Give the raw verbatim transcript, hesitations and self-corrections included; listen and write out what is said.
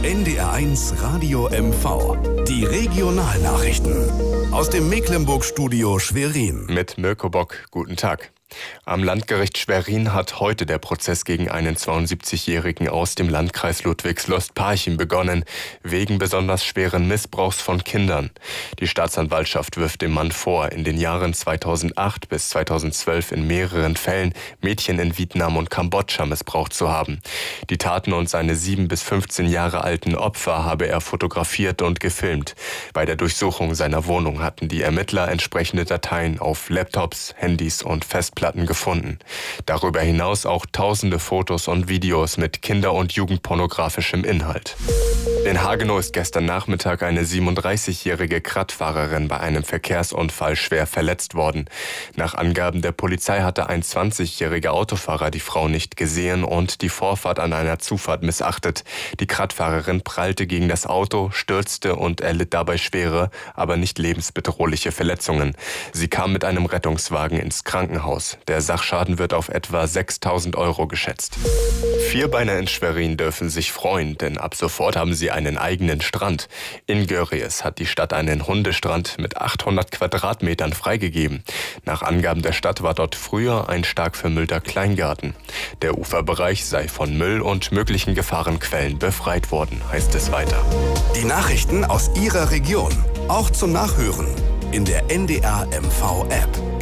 N D R eins Radio M V. Die Regionalnachrichten. Aus dem Mecklenburg-Studio Schwerin. Mit Mirko Bock, guten Tag. Am Landgericht Schwerin hat heute der Prozess gegen einen zweiundsiebzigjährigen aus dem Landkreis Ludwigslust-Parchim begonnen, wegen besonders schweren Missbrauchs von Kindern. Die Staatsanwaltschaft wirft dem Mann vor, in den Jahren zweitausendacht bis zweitausendzwölf in mehreren Fällen Mädchen in Vietnam und Kambodscha missbraucht zu haben. Die Taten und seine sieben bis fünfzehn Jahre alten Opfer habe er fotografiert und gefilmt. Bei der Durchsuchung seiner Wohnung hatten die Ermittler entsprechende Dateien auf Laptops, Handys und Festplatten gefunden. Darüber hinaus auch tausende Fotos und Videos mit kinder- und jugendpornografischem Inhalt. In Hagenow ist gestern Nachmittag eine siebenunddreißigjährige Kraftfahrerin bei einem Verkehrsunfall schwer verletzt worden. Nach Angaben der Polizei hatte ein zwanzigjähriger Autofahrer die Frau nicht gesehen und die Vorfahrt an einer Zufahrt missachtet. Die Kraftfahrerin prallte gegen das Auto, stürzte und erlitt dabei schwere, aber nicht lebensbedrohliche Verletzungen. Sie kam mit einem Rettungswagen ins Krankenhaus. Der Sachschaden wird auf etwa sechstausend Euro geschätzt. Vierbeiner in Schwerin dürfen sich freuen, denn ab sofort haben sie einen eigenen Strand. In Görries hat die Stadt einen Hundestrand mit achthundert Quadratmetern freigegeben. Nach Angaben der Stadt war dort früher ein stark vermüllter Kleingarten. Der Uferbereich sei von Müll und möglichen Gefahrenquellen befreit worden, heißt es weiter. Die Nachrichten aus Ihrer Region, auch zum Nachhören in der N D R M V App.